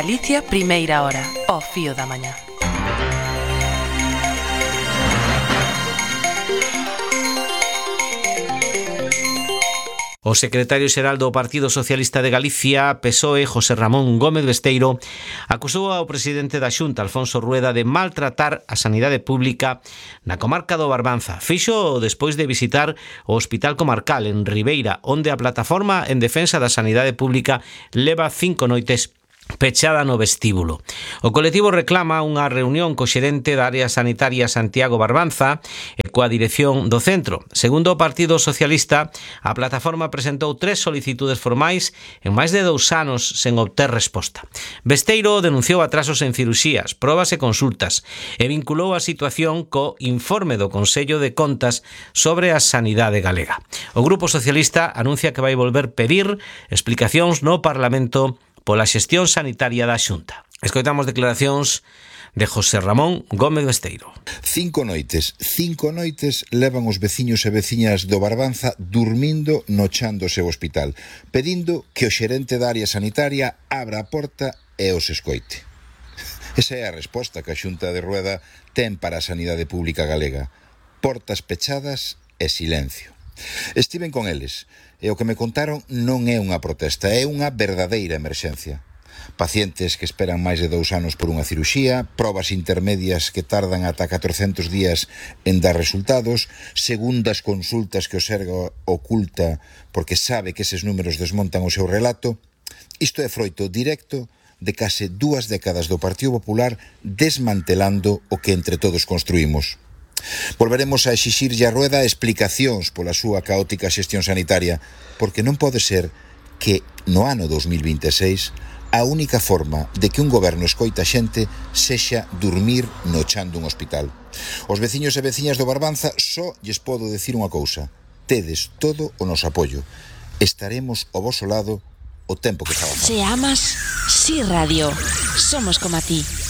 Galicia, primeira hora, ao fío da mañá. O secretario xeral do Partido Socialista de Galicia, PSOE, José Ramón Gómez Besteiro, acusou ao presidente da Xunta, Alfonso Rueda, de maltratar a sanidade pública na comarca do Barbanza. Fixo despois de visitar o Hospital Comarcal en Ribeira, onde a plataforma en defensa da sanidade pública leva 5 noites pechada no vestíbulo. O colectivo reclama unha reunión co xerente da área sanitaria Santiago Barbanza e coa dirección do centro. Segundo o Partido Socialista, a plataforma presentou 3 solicitudes formais en máis de 2 anos sen obter resposta. Besteiro denunciou atrasos en cirurxías, probas e consultas e vinculou a situación co informe do Consello de Contas sobre a sanidade galega. O Grupo Socialista anuncia que vai volver pedir explicacións no Parlamento pola xestión sanitaria da Xunta. Escoitamos declaracións de José Ramón Gómez Besteiro. 5 noites levan os veciños e veciñas do Barbanza dormindo no chan do seu hospital, pedindo que o xerente da área sanitaria abra a porta e os escoite. Esa é a resposta que a Xunta de Rueda ten para a sanidade pública galega. Portas pechadas e silencio. Estiven con eles e o que me contaron non é unha protesta, é unha verdadeira emerxencia. Pacientes que esperan máis de 2 anos por unha cirurxía, probas intermedias que tardan ata 400 días en dar resultados, segundas consultas que o Serga oculta porque sabe que eses números desmontan o seu relato. Isto é froito directo de case 2 décadas do Partido Popular desmantelando o que entre todos construímos. Volveremos a exixirlle a Rueda explicacións pola súa caótica xestión sanitaria, porque non pode ser que no ano 2026 a única forma de que un goberno escoita xente sexa dormir no chan dun hospital. Os veciños e veciñas do Barbanza só lles podo decir unha cousa: tedes todo o noso apoio. Estaremos ao voso lado o tempo que faga falta. Se amas, Si Radio. Somos como a ti.